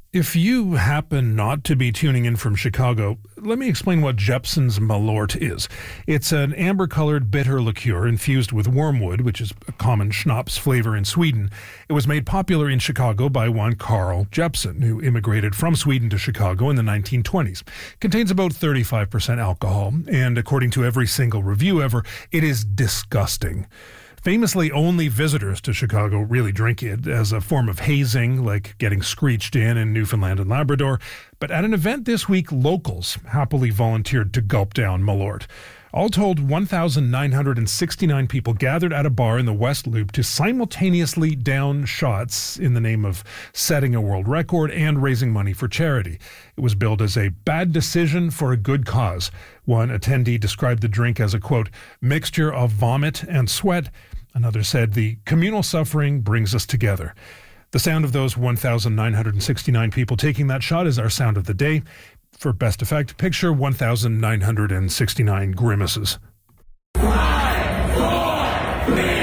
If you happen not to be tuning in from Chicago, let me explain what Jeppson's Malort is. It's an amber-colored bitter liqueur infused with wormwood, which is a common schnapps flavor in Sweden. It was made popular in Chicago by one Carl Jeppson, who immigrated from Sweden to Chicago in the 1920s. It contains about 35% alcohol, and according to every single review ever, it is disgusting. Famously, only visitors to Chicago really drink it as a form of hazing, like getting screeched in Newfoundland and Labrador. But at an event this week, locals happily volunteered to gulp down Malort. All told, 1,969 people gathered at a bar in the West Loop to simultaneously down shots in the name of setting a world record and raising money for charity. It was billed as a bad decision for a good cause. One attendee described the drink as a, quote, mixture of vomit and sweat. Another said, the communal suffering brings us together. The sound of those 1,969 people taking that shot is our sound of the day. For best effect, picture 1,969 grimaces. 5, 4, 3,